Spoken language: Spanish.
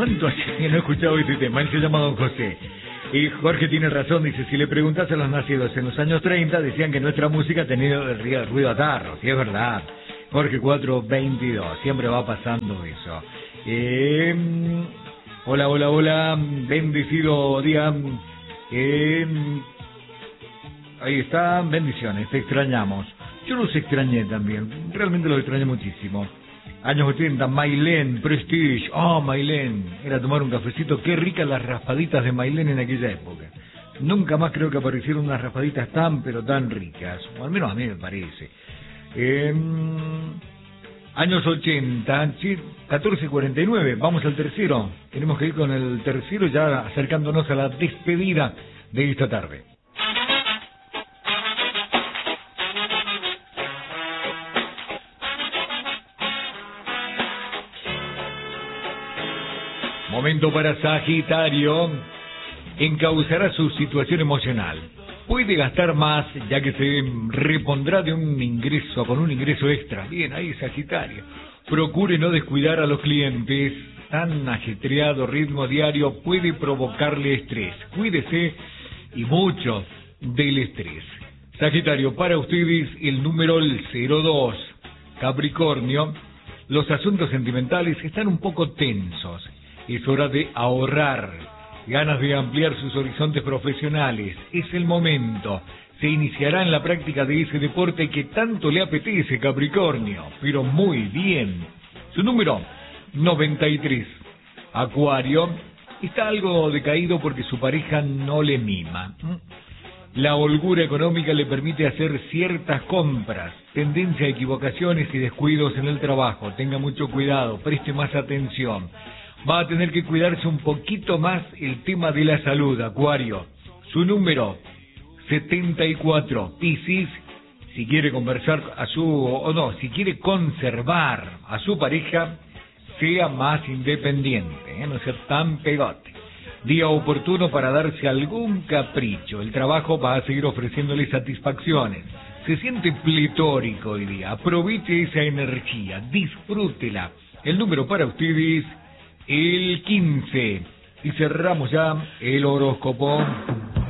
¿Cuánto hace que no he escuchado este tema? Él se llama Don José. Y Jorge tiene razón, dice, si le preguntas a los nacidos en los años 30, decían que nuestra música tenía el ruido a tarros, y es verdad. Jorge 422, siempre va pasando eso. Hola, hola, hola, bendecido día. Ahí está, bendiciones, te extrañamos. Yo los extrañé también, realmente los extrañé muchísimo. Años 80, Mailén, Prestige, Mailén, era tomar un cafecito, qué ricas las raspaditas de Mailén en aquella época. Nunca más creo que aparecieron unas raspaditas tan, pero tan ricas, o al menos a mí me parece. Años 80, 14:49, vamos al tercero, tenemos que ir con el tercero ya acercándonos a la despedida de esta tarde. Momento para Sagitario. Encauzará su situación emocional. Puede gastar más ya que se repondrá de un ingreso con un ingreso extra. Bien, ahí Sagitario. Procure no descuidar a los clientes. Tan ajetreado ritmo diario puede provocarle estrés. Cuídese y mucho del estrés. Sagitario, para ustedes el número 02. Capricornio, los asuntos sentimentales están un poco tensos. Es hora de ahorrar, ganas de ampliar sus horizontes profesionales. Es el momento. Se iniciará en la práctica de ese deporte que tanto le apetece, Capricornio. Pero muy bien. Su número, 93. Acuario, está algo decaído porque su pareja no le mima. La holgura económica le permite hacer ciertas compras. Tendencia a equivocaciones y descuidos en el trabajo. Tenga mucho cuidado, preste más atención. Va a tener que cuidarse un poquito más el tema de la salud, Acuario. Su número, 74. Piscis, si quiere conversar si quiere conservar a su pareja, sea más independiente, no sea tan pegote. Día oportuno para darse algún capricho. El trabajo va a seguir ofreciéndole satisfacciones. Se siente pletórico hoy día. Aproveche esa energía, disfrútela. El número para ustedes, el 15. Y cerramos ya el horóscopo.